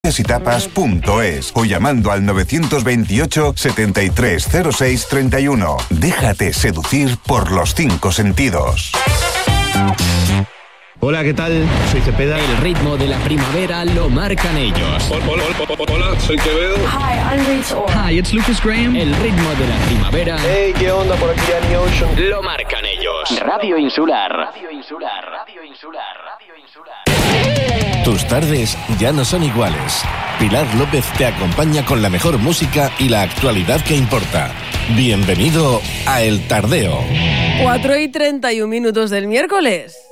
y o llamando al 928 7306 31. Déjate seducir por los 5 sentidos. Hola, ¿qué tal? Soy Cepeda. El ritmo de la primavera lo marcan ellos. Hola, soy Quevedo. Hi, I'm Rachel. Hi, it's Lucas Graham. El ritmo de la primavera. Hey, ¿qué onda? Por aquí Danny Ocean. Lo marcan ellos. Radio Insular. Radio Insular. Radio Insular. Radio Insular. Tus tardes ya no son iguales. Pilar López te acompaña con la mejor música y la actualidad que importa. Bienvenido a El Tardeo. 4:31 del miércoles.